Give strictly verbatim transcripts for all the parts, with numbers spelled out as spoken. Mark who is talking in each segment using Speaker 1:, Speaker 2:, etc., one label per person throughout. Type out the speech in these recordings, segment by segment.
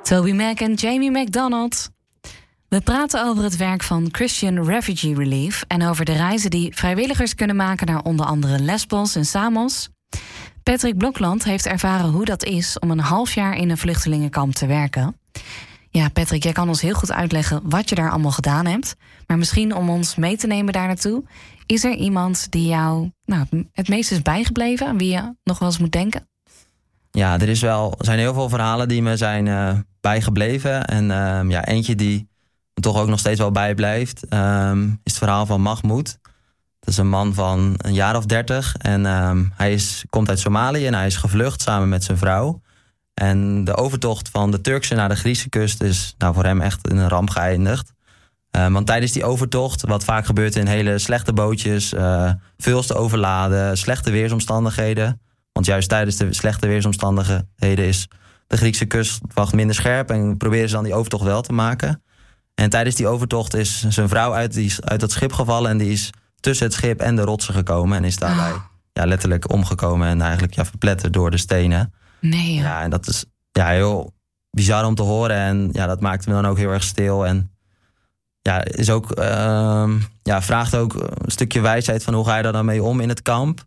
Speaker 1: Toby Mac en Jamie McDonald. We praten over het werk van Christian Refugee Relief en over de reizen die vrijwilligers kunnen maken naar onder andere Lesbos en Samos. Patrick Blokland heeft ervaren hoe dat is om een half jaar in een vluchtelingenkamp te werken. Ja, Patrick, jij kan ons heel goed uitleggen wat je daar allemaal gedaan hebt. Maar misschien om ons mee te nemen daar naartoe, is er iemand die jou nou, het meest is bijgebleven, aan wie je nog wel eens moet denken?
Speaker 2: Ja, er is wel, er zijn heel veel verhalen die me zijn uh, bijgebleven. En uh, ja, eentje die me toch ook nog steeds wel bijblijft, um, is het verhaal van Mahmoud. Dat is een man van een jaar of dertig. En um, hij is, komt uit Somalië en hij is gevlucht samen met zijn vrouw. En de overtocht van de Turkse naar de Griekse kust is nou, voor hem echt in een ramp geëindigd. Uh, want tijdens die overtocht, wat vaak gebeurt in hele slechte bootjes, uh, veel te overladen, slechte weersomstandigheden. Want juist tijdens de slechte weersomstandigheden is de Griekse kustwacht minder scherp en proberen ze dan die overtocht wel te maken. En tijdens die overtocht is zijn vrouw uit, die is uit dat schip gevallen en die is tussen het schip en de rotsen gekomen en is daarbij oh. ja, letterlijk omgekomen en eigenlijk ja, verpletterd door de stenen.
Speaker 1: Nee. Ja,
Speaker 2: ja en dat is ja, heel bizar om te horen en ja, dat maakte me dan ook heel erg stil. En ja, is ook, uh, ja, vraagt ook een stukje wijsheid van hoe ga je daar dan mee om in het kamp.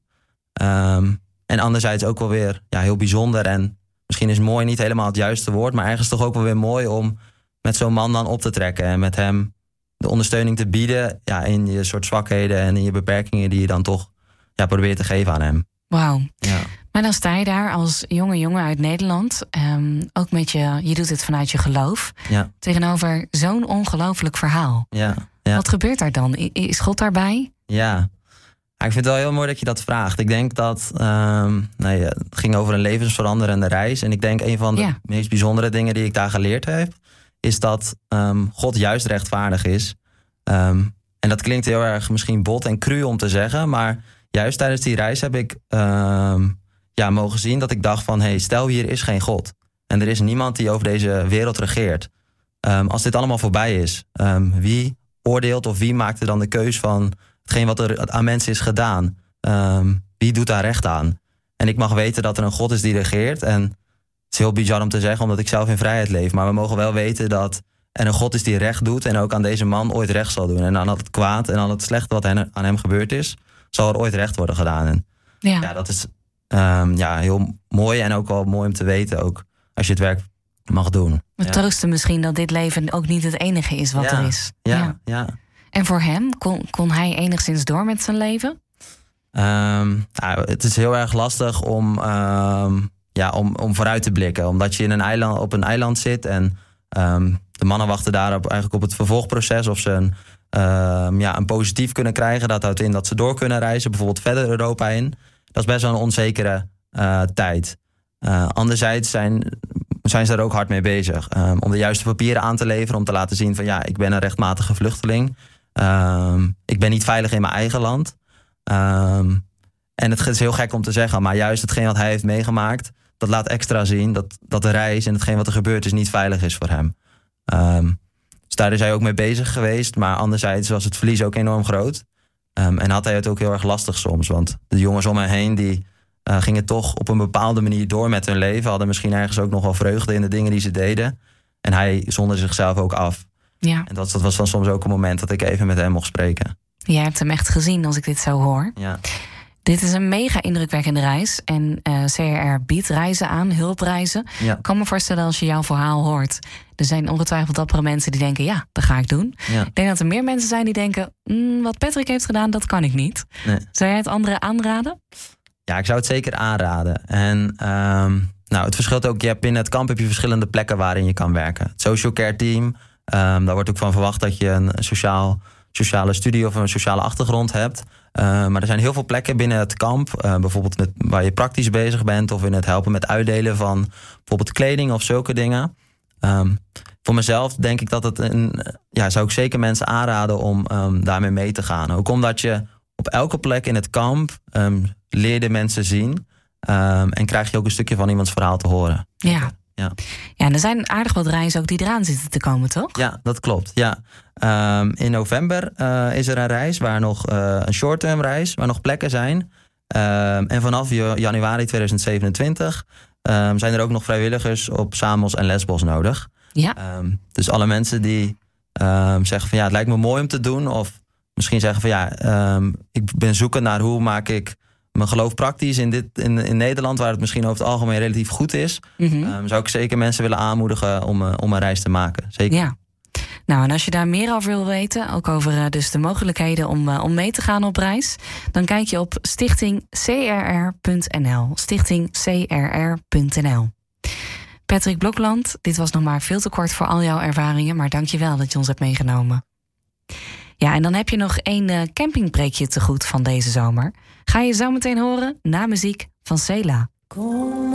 Speaker 2: Um, en anderzijds ook wel weer ja, heel bijzonder en misschien is mooi niet helemaal het juiste woord, maar ergens toch ook wel weer mooi om met zo'n man dan op te trekken en met hem de ondersteuning te bieden ja, in je soort zwakheden en in je beperkingen die je dan toch ja, probeert te geven aan hem.
Speaker 1: Wauw.
Speaker 2: Ja.
Speaker 1: Maar dan sta je daar als jonge jongen uit Nederland, um, ook met je, je doet het vanuit je geloof,
Speaker 2: ja. tegenover
Speaker 1: zo'n ongelooflijk verhaal.
Speaker 2: Ja. Ja.
Speaker 1: Wat gebeurt daar dan? Is God daarbij?
Speaker 2: Ja. Ja, ik vind het wel heel mooi dat je dat vraagt. Ik denk dat um, nee, het ging over een levensveranderende reis. En ik denk een van de ja. meest bijzondere dingen die ik daar geleerd heb, is dat um, God juist rechtvaardig is. Um, en dat klinkt heel erg misschien bot en cru om te zeggen, maar juist tijdens die reis heb ik um, ja, mogen zien dat ik dacht van, hey, stel hier is geen God. En er is niemand die over deze wereld regeert. Um, als dit allemaal voorbij is, um, wie oordeelt of wie maakt er dan de keus van hetgeen wat er aan mensen is gedaan? Um, wie doet daar recht aan? En ik mag weten dat er een God is die regeert. En het is heel bizar om te zeggen, omdat ik zelf in vrijheid leef. Maar we mogen wel weten dat er een God is die recht doet en ook aan deze man ooit recht zal doen. En aan het kwaad en aan het slechte wat aan hem gebeurd is, zal er ooit recht worden gedaan. En ja. ja, dat is um, ja, heel mooi en ook wel mooi om te weten, ook als je het werk mag doen.
Speaker 1: Het
Speaker 2: ja.
Speaker 1: troosten misschien dat dit leven ook niet het enige is wat
Speaker 2: ja.
Speaker 1: er is.
Speaker 2: Ja, ja. ja.
Speaker 1: En voor hem, kon, kon hij enigszins door met zijn leven?
Speaker 2: Um, nou, het is heel erg lastig om, um, ja, om, om vooruit te blikken. Omdat je in een eiland, op een eiland zit en um, de mannen wachten daarop eigenlijk op het vervolgproces. Of ze een, um, ja, een positief kunnen krijgen. Dat houdt in dat ze door kunnen reizen, bijvoorbeeld verder Europa in. Dat is best wel een onzekere uh, tijd. Uh, anderzijds zijn, zijn ze er ook hard mee bezig. Um, om de juiste papieren aan te leveren. Om te laten zien van ja, ik ben een rechtmatige vluchteling. Um, ik ben niet veilig in mijn eigen land. Um, en het is heel gek om te zeggen, maar juist hetgeen wat hij heeft meegemaakt, dat laat extra zien dat, dat de reis en hetgeen wat er gebeurd is niet veilig is voor hem. Um, dus daar is hij ook mee bezig geweest, maar anderzijds was het verlies ook enorm groot. Um, en had hij het ook heel erg lastig soms, want de jongens om hem heen die uh, gingen toch op een bepaalde manier door met hun leven, hadden misschien ergens ook nog wel vreugde in de dingen die ze deden. En hij zonderde zichzelf ook af.
Speaker 1: Ja.
Speaker 2: En dat, dat was dan soms ook een moment dat ik even met hem mocht spreken.
Speaker 1: Jij hebt hem echt gezien als ik dit zo hoor.
Speaker 2: Ja.
Speaker 1: Dit is een mega indrukwekkende reis. En uh, C R R biedt reizen aan, hulpreizen.
Speaker 2: Ja.
Speaker 1: Ik kan me voorstellen als je jouw verhaal hoort. Er zijn ongetwijfeld dappere mensen die denken, ja, dat ga ik doen.
Speaker 2: Ja. Ik
Speaker 1: denk dat er meer mensen zijn die denken, mm, wat Patrick heeft gedaan, dat kan ik niet.
Speaker 2: Nee.
Speaker 1: Zou jij het anderen aanraden?
Speaker 2: Ja, ik zou het zeker aanraden. En um, nou, het verschilt ook, je hebt binnen het kamp heb je verschillende plekken waarin je kan werken. Het social care team, um, daar wordt ook van verwacht dat je een sociaal, sociale studie of een sociale achtergrond hebt. Uh, maar er zijn heel veel plekken binnen het kamp, uh, bijvoorbeeld met, waar je praktisch bezig bent of in het helpen met uitdelen van bijvoorbeeld kleding of zulke dingen. Um, voor mezelf denk ik dat het een, ja, zou ik zeker mensen aanraden om um, daarmee mee te gaan. Ook omdat je op elke plek in het kamp um, leer je mensen zien um, en krijg je ook een stukje van iemands verhaal te horen.
Speaker 1: Ja.
Speaker 2: Ja.
Speaker 1: Ja, en er zijn aardig wat reizen ook die eraan zitten te komen, toch?
Speaker 2: Ja, dat klopt. Ja. Um, in november uh, is er een reis, waar nog uh, een short-term reis, waar nog plekken zijn. Um, en vanaf januari tweeduizend zevenentwintig um, zijn er ook nog vrijwilligers op Samos en Lesbos nodig.
Speaker 1: Ja.
Speaker 2: Um, dus alle mensen die um, zeggen van ja, het lijkt me mooi om te doen. Of misschien zeggen van ja, um, ik ben zoeken naar hoe maak ik mijn geloof praktisch in, dit, in, in Nederland, waar het misschien over het algemeen relatief goed is.
Speaker 1: Mm-hmm.
Speaker 2: Um, zou ik zeker mensen willen aanmoedigen om, uh, om een reis te maken. Zeker.
Speaker 1: Ja. Nou, en als je daar meer over wil weten, ook over uh, dus de mogelijkheden om, uh, om mee te gaan op reis, dan kijk je op stichting c r r punt n l. stichting c r r punt n l. Patrick Blokland, dit was nog maar veel te kort voor al jouw ervaringen, maar dank je wel dat je ons hebt meegenomen. Ja, en dan heb je nog één uh, campingpreekje te goed van deze zomer. Ga je zo meteen horen na muziek van Sela.